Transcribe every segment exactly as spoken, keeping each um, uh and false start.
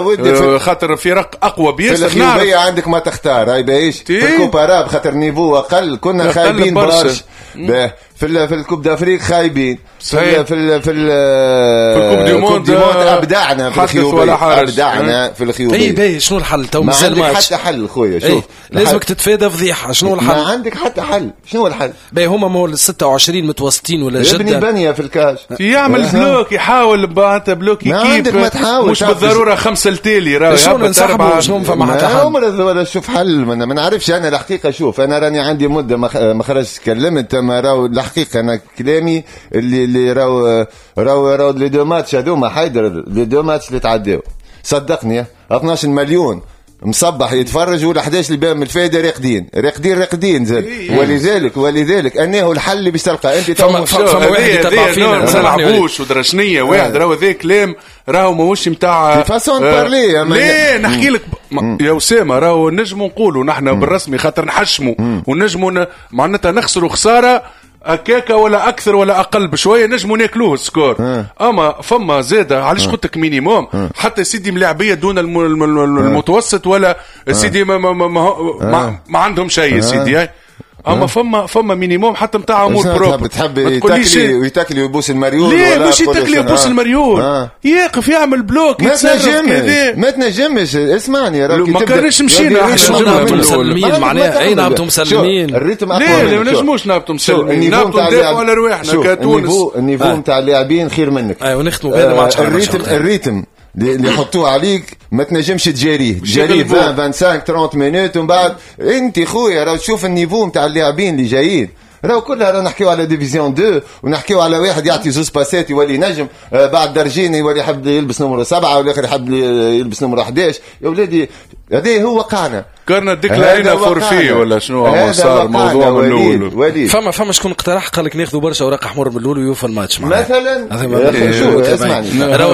خاطر فرق اقوى بياسر. في الغيوبيه عندك ما تختار هاي بايش في الكوباراب خاطر نيفو اقل كنا خايبين برشا. في في الكوب دافريك خايبين في في في الكوب دي موند ابدعنا في الخيوبيه ابدعنا في الخيوبيه. طيب باهي شنو الحل تو مازال ما عندك حتى حل خويا. شوف لازمك تتفادى فضيحه. شنو الحل؟ ما عندك حتى حل. شنو الحل؟ باهي هما مول ستة وعشرين متوسطين ولا جدا ابني بنيه في الكاش يعمل بلوك يحاول بعت بلوك كيف مش بالضروره خمسه التالي راه شنو نسحبوا شنو فما حتى حل ولا شوف حل. ما نعرفش انا الحقيقه. شوف انا راني عندي مده ما خرجت تكلمت ما راهو الحقيقه انا كلامي اللي اللي راهو راهو راهو لي دو ماتش هذوما حيدر لي دو ماتش اللي تعداو صدقني اثناش مليون مصبح يتفرج ولا احد عشر اللي من الفايده راقدين راقدين راقدين زاد. ولذلك ولذلك انه الحل اللي باش تلقى انت فما فما واحد يتبع فينا ما نلعبوش ودرشنيه واحد راهو ذا كلام راهو ماهوش نتاع فاسون بارلي. ليه نحكي لك يا اسامه راهو نجموا نقولوا نحن بالرسمي خاطر نحشموا ونجموا معناتها نخسروا خساره أكاكا ولا أكثر ولا أقل بشوية نجموا ناكلوه السكور. أما فما زادة علاش قلت لك مينيموم حتى سيدي ملاعبية دون المتوسط ولا سيدي ما ما ما, ما, ما عندهم شيء سيدي هاي. اما فما فما مينيموم حتى نتاع امور بروب. تحب يتاكلي ويتاكلي ويبوس المريول ليه باش يتاكلي ويبوس المريول آه. يقف يعمل بلوك ما تنجمش ما تنجمش اسمعني راك ما كانش مشينا احنا مسلمين معناها اي نهبطوا مسلمين الريتم اقوى. ليه ما نجموش نهبطوا مسلمين نهبطوا ندافعوا على رواحنا كتونس. النيفو نتاع اللاعبين خير منك. ايوا ونختموا بهذا ما عادش الريتم الريتم اللي يحطوه عليك ما تنجمش تجاريه تجاريه عشرين خمسة وعشرين مينوت ومن بعد انت خويا راه تشوف النيفو نتاع اللاعبين اللي جايين راهو كلها راه نحكيو على ديفيزيون اثنين ونحكيو على واحد يعطي زوز باسات يولي نجم آه بعد درجين يولي يحب يلبس نمرة سبعة والاخر يحب يلبس نمرة احد عشر. يا ولادي هذا هو وقعنا كنا ديكلاينا فورفي ولا شنو هو صار موضوع من الاول. فما فما شكون اقترح قال لك ناخذوا برشا اوراق احمر من الاول ويوفى الماتش مثلا. شو اسمعني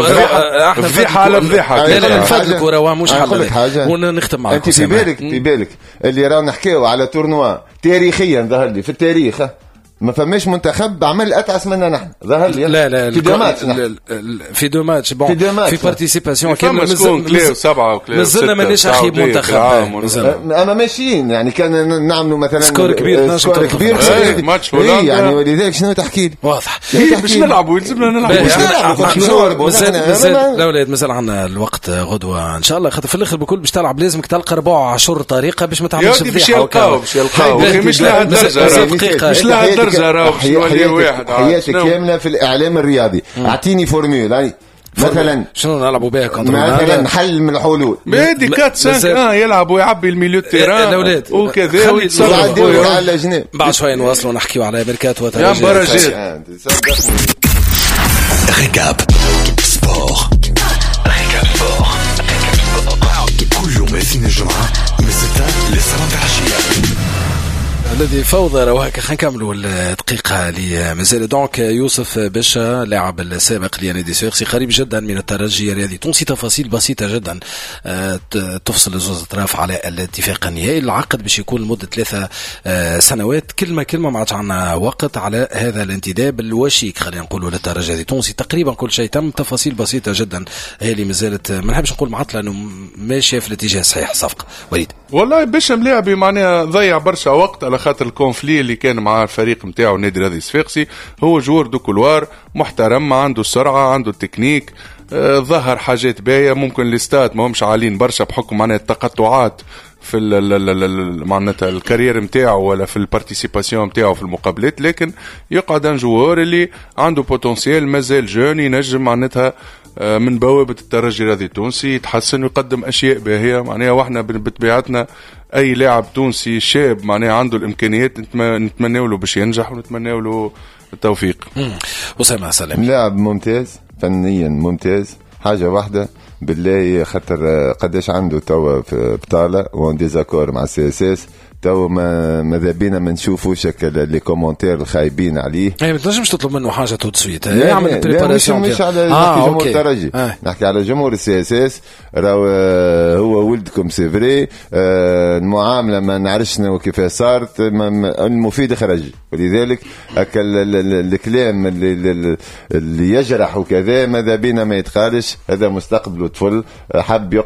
احنا فضيحه على فضيحه. لا لا نفدلك وراه مش حل ونختم معك. انت في بالك في بالك اللي راه نحكيو على تورنوا تاريخيا ظهر لي في التاريخ ما فماش منتخب عمل اتعس منا نحن ظهر لي. لا لا في دو ماتش في دو ماتش بون في بارتيسيباسيون كامل كليو سبعة وكليو مازلنا ماناش اخي منتخب اما ماشيين يعني كان نعملوا مثلا سكور كبير سكور كبير ماتش يعني ولذلك شنو تحكي لي واضح باش نلعبوا يلزمنا نلعبوا. لا ولاد مازال عندنا الوقت غدوه ان شاء الله خاطر في الاخر بكل باش تلعب لازمك تلقى أربعة عشر طريقه باش ما تعملش باش يلقاو باش يلقاو مش لها درجه مش لها درجه راهو حياتي كامله في الاعلام الرياضي. اعطيني فورمولا مثلا شنو نلعبوا بها مثلا حل من الحلول بيدي كات اه يلعب ويعبي الميليو تيران الاولاد وكذا ويتصرفوا على الجناب. بعد شويه نواصلوا نحكيوا على ميركاتو يا مبارجات ريكاب سبور ريكاب سبور كل يوم اثنين الجمعه من ستة لسبعة العشيه. الذي فوضى راه هكا. خلينا نكملوا الدقيقه اللي مازال. دونك يوسف باشا لاعب السابق لنادي سويقسي قريب جدا من الترجي الرياضي تونسي. تفاصيل بسيطه جدا تفصل الزوز اطراف على الاتفاق النهائي. العقد باش يكون لمده ثلاثه سنوات. كلمه كلمه ما عادش عندنا وقت على هذا الانتداب الوشيك خلينا نقولوا للترجي التونسي. تقريبا كل شيء تم. تفاصيل بسيطه جدا هي اللي مازالت ما نحبش نقول معطله لانه ماشيه في الاتجاه الصحيح الصفقه. وليد والله باش ملاعبي معناها ضيع برشا وقت على خاطر الكونفلي اللي كان مع الفريق نتاعو النادي الرياضي الصفاقسي. هو جوار دو كولوار محترم عنده السرعه عنده التكنيك آه ظهر حاجات باهيه. ممكن الاستاد ما همش عالين برشا بحكم معناها التقطعات في معناتها الكارير نتاعو ولا في البارتيسيباسيون نتاعو في المقابلات. لكن يقعد ان جوار اللي عنده بوتنسيال مازال جون ينجم معناتها من بوابة الترجي الرياضي التونسي يتحسن ويقدم أشياء باهية معناها. وإحنا بطبيعتنا أي لاعب تونسي شاب معناها عنده الإمكانيات نتمنى له باش ينجح ونتمنى له التوفيق. أسامة سلام لاعب ممتاز فنيا ممتاز. حاجة واحدة بالله خاطر قداش عنده توا في بطالة وان ديزاكور مع السي اس اس تو ما ماذا بينا ما نشوفوش لي كومونتير الخايبين عليه. اي ما تنجمش تطلب منه حاجه تو سويت يعمل بريباراسيون. مش على آه جمهور الترجي آه. نحكي على جمهور السي اس اس. راهو هو ولدكم سي فري. آه المعامله ما نعرفش كيف صارت. المفيد خرج. ولذلك هكا الكلام اللي, اللي يجرح وكذا ماذا بينا ما يتخالش. هذا مستقبل طفل حب